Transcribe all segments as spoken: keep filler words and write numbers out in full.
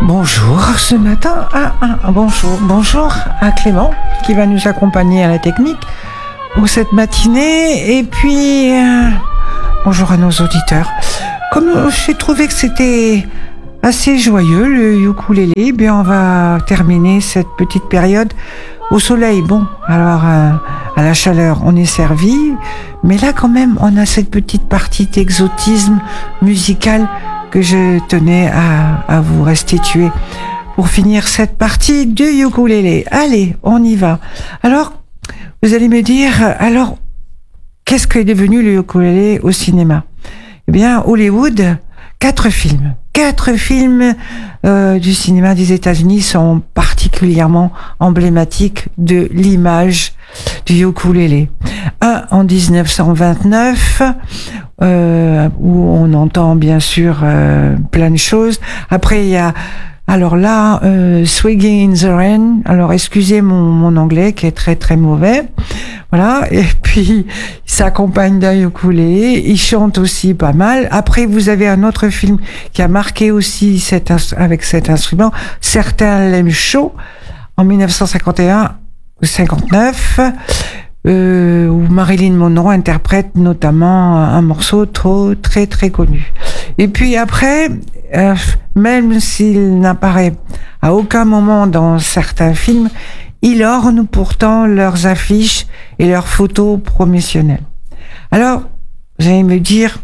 Bonjour ce matin. Ah, ah, bonjour, bonjour à Clément qui va nous accompagner à la technique pour cette matinée. Et puis, euh, bonjour à nos auditeurs. Comme j'ai trouvé que c'était assez joyeux le ukulélé, eh bien on va terminer cette petite période au soleil. Bon, alors euh, à la chaleur on est servi, mais là quand même on a cette petite partie d'exotisme musical que je tenais à, à vous restituer pour finir cette partie du ukulélé. Allez, on y va. Alors, vous allez me dire, alors, qu'est-ce qu'est devenu le ukulélé au cinéma ? Eh bien, Hollywood, quatre films. Quatre films euh, du cinéma des États-Unis sont particulièrement emblématiques de l'image du ukulélé. Un en dix-neuf cent vingt-neuf, euh, où on entend bien sûr euh, plein de choses. Après, il y a alors là, euh, Swinging in the Rain. Alors, excusez mon, mon anglais qui est très très mauvais. Voilà. Et puis, il s'accompagne d'un ukulélé. Il chante aussi pas mal. Après, vous avez un autre film qui a marqué aussi cet, avec cet instrument. Certains l'aiment chaud. En dix-neuf cent cinquante et un ou cinquante-neuf, euh, où Marilyn Monroe interprète notamment un morceau trop, très très connu. Et puis après, euh, même s'il n'apparaît à aucun moment dans certains films, il orne pourtant leurs affiches et leurs photos promotionnelles. Alors, vous allez me dire,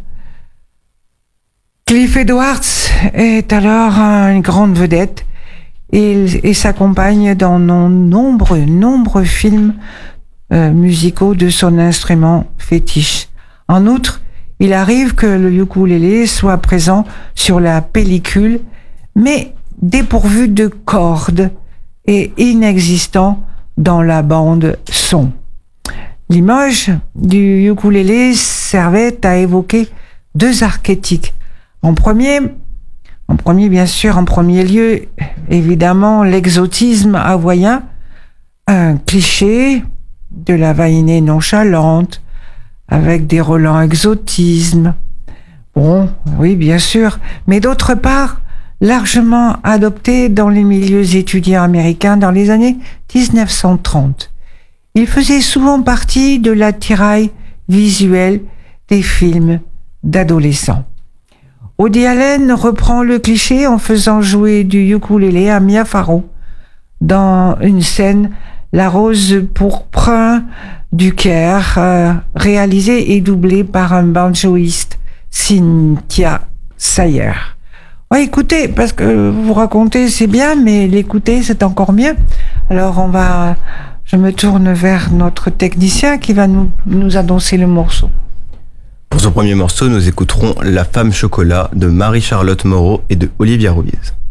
Cliff Edwards est alors une grande vedette et, et s'accompagne dans de nombreux, nombreux films euh, musicaux de son instrument fétiche. En outre, il arrive que le ukulélé soit présent sur la pellicule, mais dépourvu de cordes et inexistant dans la bande son. L'image du ukulélé servait à évoquer deux archétypes. En premier, en premier, bien sûr, en premier lieu, évidemment, l'exotisme hawaïen, un cliché de la vainée nonchalante, avec des relents exotisme. Bon, oui, bien sûr, mais d'autre part, largement adopté dans les milieux étudiants américains dans les années dix-neuf cent trente. Il faisait souvent partie de l'attirail visuel des films d'adolescents. Woody Allen reprend le cliché en faisant jouer du ukulélé à Mia Farrow dans une scène La Rose pourpre du Caire, euh, réalisée et doublée par un banjoïste, Cynthia Sayer. Ouais, écoutez, parce que vous racontez, c'est bien, mais l'écouter, c'est encore mieux. Alors, on va, je me tourne vers notre technicien qui va nous, nous annoncer le morceau. Pour ce premier morceau, nous écouterons La Femme Chocolat de Marie-Charlotte Moreau et de Olivia Ruiz.